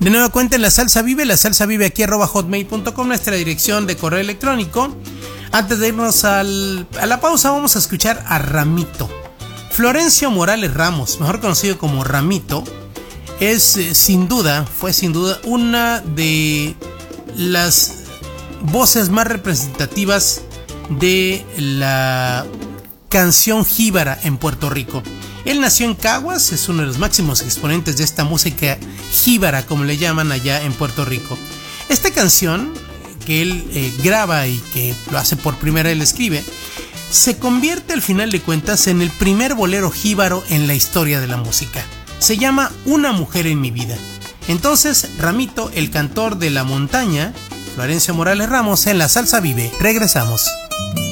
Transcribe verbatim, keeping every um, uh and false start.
De nueva cuenta en La Salsa Vive, La Salsa Vive aquí arroba hotmail punto com, nuestra dirección de correo electrónico. Antes de irnos al, a la pausa, vamos a escuchar a Ramito. Florencio Morales Ramos, mejor conocido como Ramito, es eh, sin duda, fue sin duda una de las voces más representativas de la canción jíbara en Puerto Rico. Él nació en Caguas, es uno de los máximos exponentes de esta música jíbara, como le llaman allá en Puerto Rico. Esta canción que él eh, graba y que lo hace por primera vez, él escribe, se convierte al final de cuentas en el primer bolero jíbaro en la historia de la música. Se llama Una mujer en mi vida. Entonces, Ramito, el cantor de la montaña, Florencio Morales Ramos en La Salsa Vive. Regresamos.